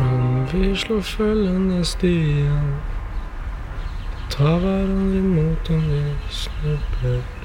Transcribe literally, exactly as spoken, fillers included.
kan vi slå følgende stien. Ta hverandre imot om vi snubler.